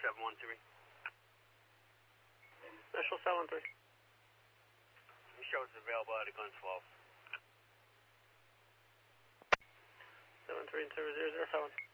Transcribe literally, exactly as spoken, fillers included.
seven one three. Special seven three. He shows available at a gun twelve. seven three zero zero zero seven.